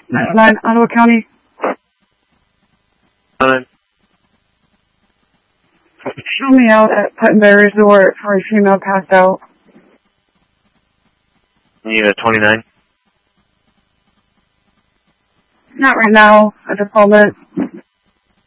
9 Ottawa County. Show me out at Put-in-Bay Resort for a female passed out. Unit 29? Not right now, at the moment.